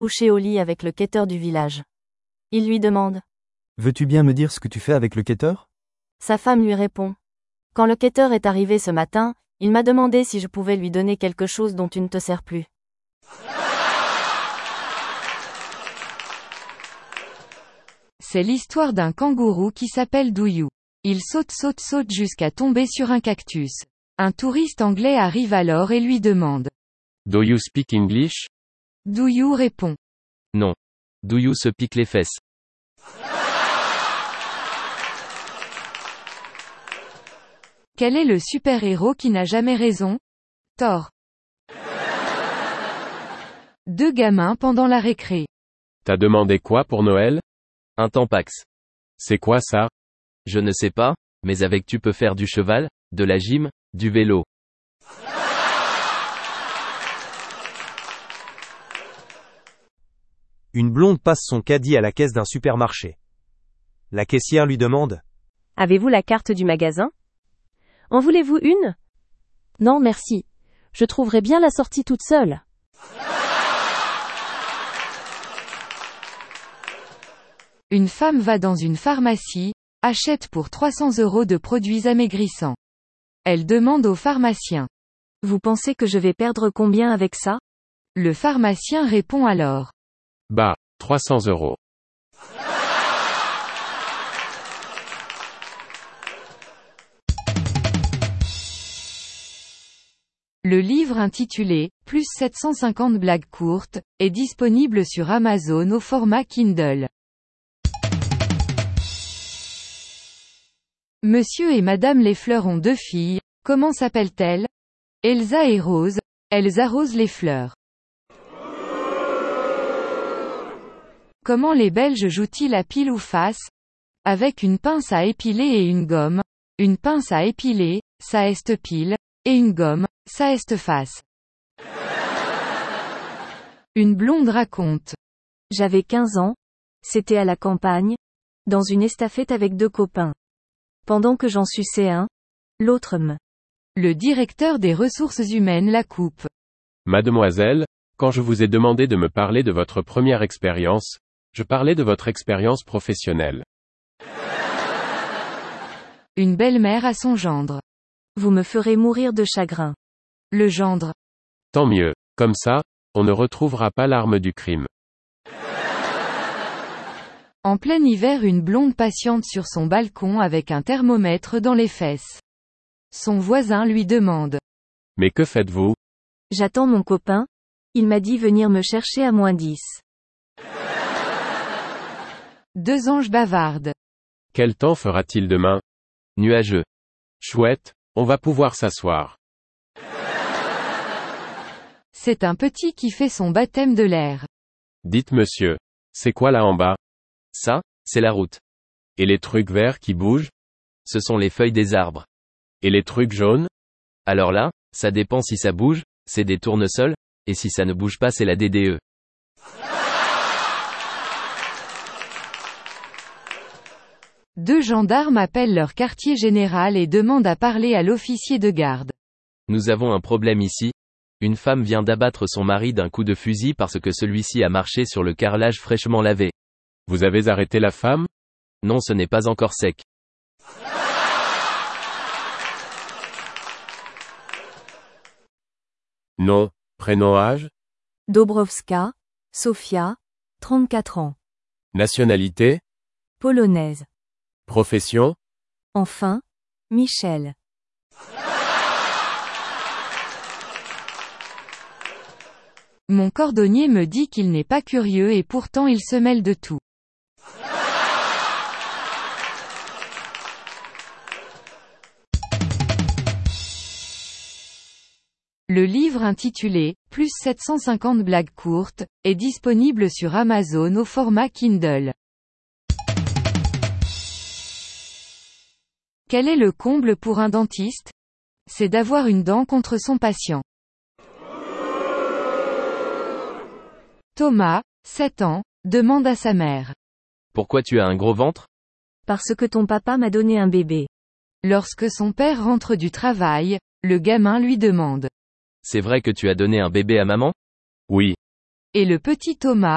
couché au lit avec le quêteur du village. Il lui demande. Veux-tu bien me dire ce que tu fais avec le quêteur? Sa femme lui répond. Quand le quêteur est arrivé ce matin, il m'a demandé si je pouvais lui donner quelque chose dont tu ne te sers plus. C'est l'histoire d'un kangourou qui s'appelle Douyou. Il saute jusqu'à tomber sur un cactus. Un touriste anglais arrive alors et lui demande. Do you speak English? Douyou répond. Non. Do you se pique les fesses? Quel est le super-héros qui n'a jamais raison? Thor. Deux gamins pendant la récré. T'as demandé quoi pour Noël? Un Tampax. C'est quoi ça? Je ne sais pas, mais avec tu peux faire du cheval, de la gym, du vélo. Une blonde passe son caddie à la caisse d'un supermarché. La caissière lui demande. Avez-vous la carte du magasin? En voulez-vous une? Non merci. Je trouverai bien la sortie toute seule. Une femme va dans une pharmacie, achète pour 300 € de produits amaigrissants. Elle demande au pharmacien. Vous pensez que je vais perdre combien avec ça? Le pharmacien répond alors. Bah, 300 €. Le livre intitulé « Plus 750 blagues courtes » est disponible sur Amazon au format Kindle. Monsieur et Madame les fleurs ont deux filles, comment s'appellent-elles? Elsa et Rose, elles arrosent les fleurs. Comment les Belges jouent-ils à pile ou face? Avec une pince à épiler et une gomme. Une pince à épiler, ça est pile, et une gomme, ça est face. Une blonde raconte. J'avais 15 ans. C'était à la campagne. Dans une estafette avec deux copains. Pendant que j'en suçais un, l'autre me. Le directeur des ressources humaines la coupe. Mademoiselle, quand je vous ai demandé de me parler de votre première expérience, je parlais de votre expérience professionnelle. Une belle-mère à son gendre. Vous me ferez mourir de chagrin. Le gendre. Tant mieux, comme ça, on ne retrouvera pas l'arme du crime. En plein hiver, une blonde patiente sur son balcon avec un thermomètre dans les fesses. Son voisin lui demande. Mais que faites-vous? J'attends mon copain. Il m'a dit venir me chercher à -10. Deux anges bavardent. Quel temps fera-t-il demain? Nuageux. Chouette, on va pouvoir s'asseoir. C'est un petit qui fait son baptême de l'air. Dites monsieur, c'est quoi là en bas? Ça, c'est la route. Et les trucs verts qui bougent? Ce sont les feuilles des arbres. Et les trucs jaunes? Alors là, ça dépend si ça bouge, c'est des tournesols, et si ça ne bouge pas c'est la DDE. Deux gendarmes appellent leur quartier général et demandent à parler à l'officier de garde. Nous avons un problème ici. Une femme vient d'abattre son mari d'un coup de fusil parce que celui-ci a marché sur le carrelage fraîchement lavé. Vous avez arrêté la femme? Non, ce n'est pas encore sec. Nom, prénom, âge? Dobrowska, Sofia, 34 ans. Nationalité? Polonaise. Profession? Enfin, Michel. Mon cordonnier me dit qu'il n'est pas curieux et pourtant il se mêle de tout. Le livre intitulé « Plus 750 blagues courtes » est disponible sur Amazon au format Kindle. Quel est le comble pour un dentiste? C'est d'avoir une dent contre son patient. Thomas, 7 ans, demande à sa mère. Pourquoi tu as un gros ventre? Parce que ton papa m'a donné un bébé. Lorsque son père rentre du travail, le gamin lui demande. C'est vrai que tu as donné un bébé à maman? Oui. Et le petit Thomas,